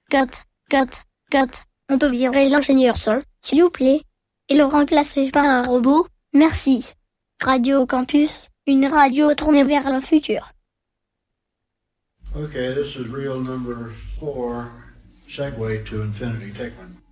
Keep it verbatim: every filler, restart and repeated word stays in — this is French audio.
cut, cut, cut. On peut virer l'ingénieur son, s'il vous plaît, et le remplacer par un robot, merci. Radio Campus, une radio tournée vers le futur. Okay, this is reel number four, Segue to Infinity. Take one.